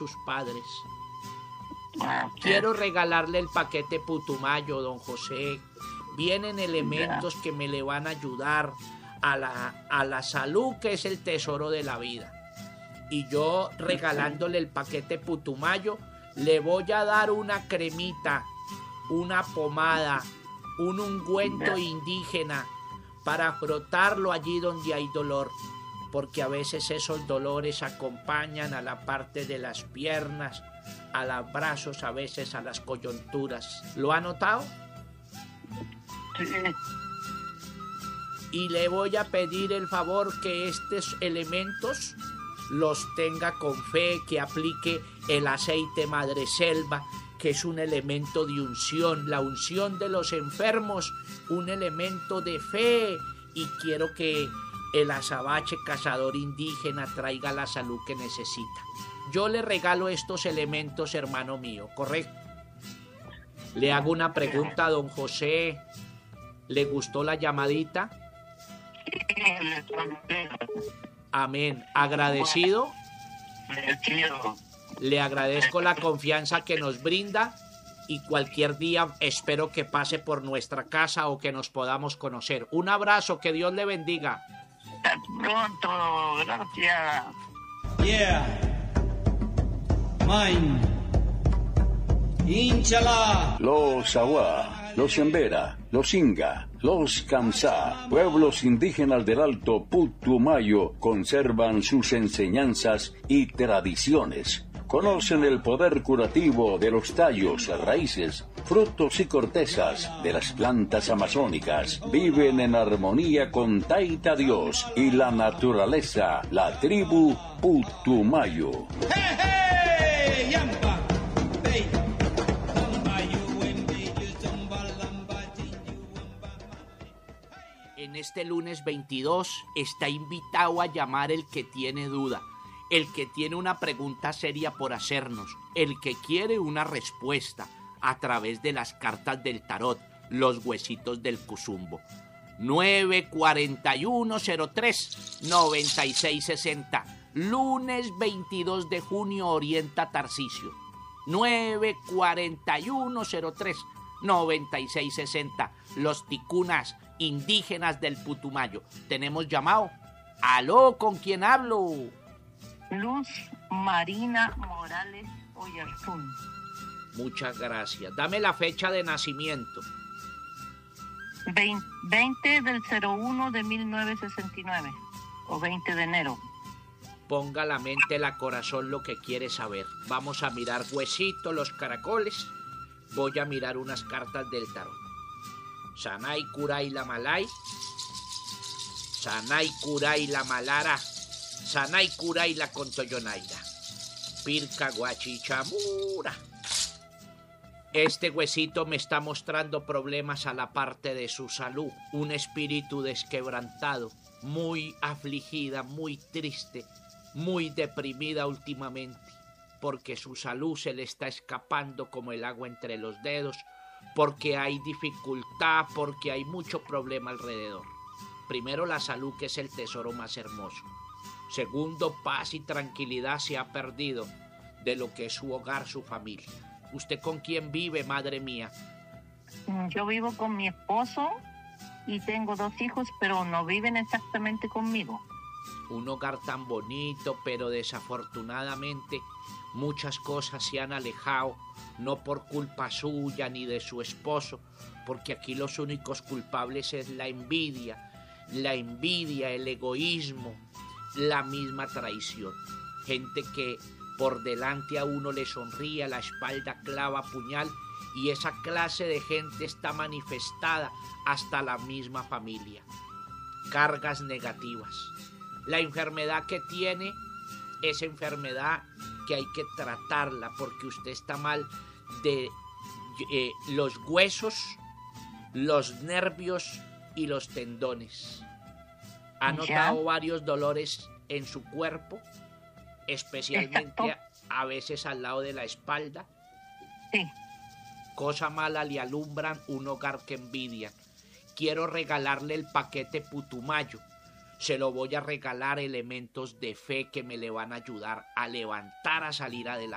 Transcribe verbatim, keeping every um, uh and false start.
sus padres. Ok. Quiero regalarle el paquete Putumayo, don José. Vienen elementos que me le van a ayudar a la, a la salud, que es el tesoro de la vida. Y yo, regalándole el paquete Putumayo, le voy a dar una cremita, una pomada, un ungüento indígena para frotarlo allí donde hay dolor, porque a veces esos dolores acompañan a la parte de las piernas, a los brazos, a veces a las coyunturas. ¿Lo ha notado? Sí. Y le voy a pedir el favor que estos elementos los tenga con fe, que aplique el aceite madreselva, que es un elemento de unción, la unción de los enfermos, un elemento de fe, y quiero que el azabache cazador indígena traiga la salud que necesita. Yo le regalo estos elementos, hermano mío, ¿correcto? Le hago una pregunta a don José. ¿Le gustó la llamadita? Amén. ¿Agradecido? Le agradezco la confianza que nos brinda y cualquier día espero que pase por nuestra casa o que nos podamos conocer. Un abrazo, que Dios le bendiga. Hasta pronto, gracias. Yeah. Mine. Inchala. Los Awa, los Embera, los Inga, los Kamsá, pueblos indígenas del Alto Putumayo, conservan sus enseñanzas y tradiciones. Conocen el poder curativo de los tallos, raíces, frutos y cortezas de las plantas amazónicas. Viven en armonía con Taita Dios y la naturaleza, la tribu Putumayo. Hey, hey, yamba. En este lunes veintidós está invitado a llamar el que tiene duda, el que tiene una pregunta seria por hacernos, el que quiere una respuesta a través de las cartas del tarot, los huesitos del Cuzumbo. nueve cuatro uno cero tres nueve seis seis cero, lunes veintidós de junio, Orienta Tarcisio. nueve cuatro uno cero tres nueve seis seis cero, los ticunas indígenas del Putumayo. Tenemos llamado. Aló, ¿con quién hablo? Luz Marina Morales Oyarzún. Muchas gracias. Dame la fecha de nacimiento. veinte del cero uno de mil novecientos sesenta y nueve o veinte de enero. Ponga la mente, la corazón lo que quiere saber. Vamos a mirar huesitos, los caracoles. Voy a mirar unas cartas del tarot. Sanay Kuray la Malay, Sanay Kuray la Malara, Sanay Kuray la Contoyonaira, Pirca Guachichamura. Este huesito me está mostrando problemas a la parte de su salud, un espíritu desquebrantado, muy afligida, muy triste, muy deprimida últimamente, porque su salud se le está escapando como el agua entre los dedos, porque hay dificultad, porque hay mucho problema alrededor. Primero, la salud, que es el tesoro más hermoso. Segundo, paz y tranquilidad se ha perdido de lo que es su hogar, su familia. ¿Usted con quién vive, madre mía? Yo vivo con mi esposo y tengo dos hijos, pero no viven exactamente conmigo. Un hogar tan bonito, pero desafortunadamente muchas cosas se han alejado, no por culpa suya ni de su esposo, porque aquí los únicos culpables es la envidia, la envidia, el egoísmo, la misma traición. Gente que por delante a uno le sonríe, a la espalda clava puñal, y esa clase de gente está manifestada hasta la misma familia. Cargas negativas. La enfermedad que tiene es enfermedad que hay que tratarla, porque usted está mal de eh, los huesos, los nervios y los tendones. Ha notado varios dolores en su cuerpo, especialmente a, a veces al lado de la espalda. Sí. Cosa mala le alumbran un hogar que envidian. Quiero regalarle el paquete Putumayo. Se lo voy a regalar, elementos de fe que me le van a ayudar a levantar, a salir adelante.